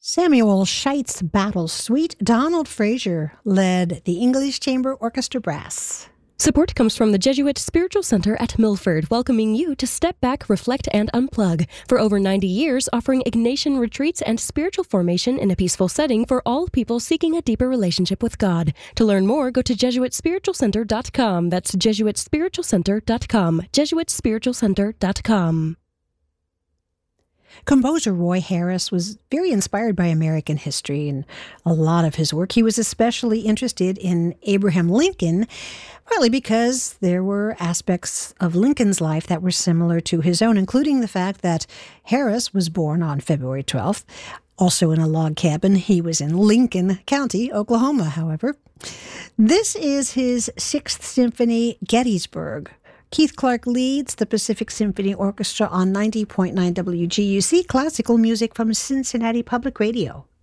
Samuel Scheit's Battle Suite. Donald Fraser led the English Chamber Orchestra Brass. Support comes from the Jesuit Spiritual Center at Milford, welcoming you to step back, reflect, and unplug. For over 90 years, offering Ignatian retreats and spiritual formation in a peaceful setting for all people seeking a deeper relationship with God. To learn more, go to JesuitSpiritualCenter.com. That's JesuitSpiritualCenter.com. JesuitSpiritualCenter.com. Composer Roy Harris was very inspired by American history and a lot of his work. He was especially interested in Abraham Lincoln, partly because there were aspects of Lincoln's life that were similar to his own, including the fact that Harris was born on February 12th, also in a log cabin. He was in Lincoln County, Oklahoma, however. This is his Sixth Symphony, Gettysburg. Keith Clark leads the Pacific Symphony Orchestra on 90.9 WGUC, classical music from Cincinnati Public Radio.